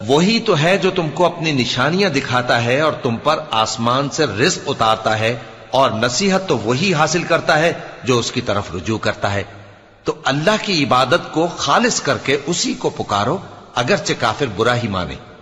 वही तो है जो तुमको अपनी निशानियां दिखाता है और तुम पर आसमान से रिज़्क़ उतारता है, और नसीहत तो वही हासिल करता है जो उसकी तरफ रुजू करता है। तो अल्लाह की इबादत को खालिस करके उसी को पुकारो, अगरचे काफिर बुरा ही माने।